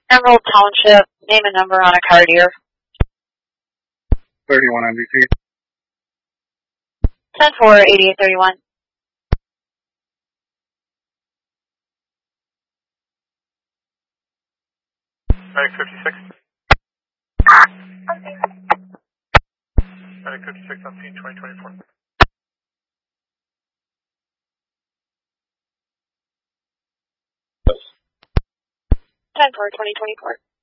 Emerald Township, name and number on a card here. 31 MVP. 10-4-8831. Medic 56. Medic 56 on scene 2024. 10-4-2024.